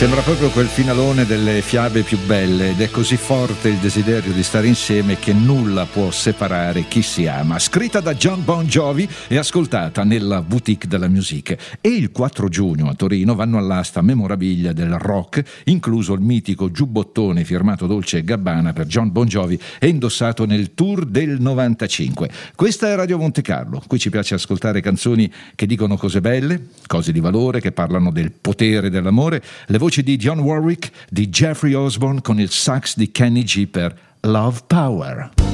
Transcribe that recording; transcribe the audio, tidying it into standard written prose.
Sembra proprio quel finalone delle fiabe più belle, ed è così forte il desiderio di stare insieme che nulla può separare chi si ama. Scritta da Jon Bon Jovi e ascoltata nella Boutique de la Musique. E il 4 giugno a Torino vanno all'asta memorabilia del rock, incluso il mitico giubbottone firmato Dolce & Gabbana per Jon Bon Jovi e indossato nel tour del 95. Questa è Radio Monte Carlo. Qui ci piace ascoltare canzoni che dicono cose belle, cose di valore, che parlano del potere dell'amore. Le voci di Dionne Warwick, di Jeffrey Osborne con il sax di Kenny G per Love Power.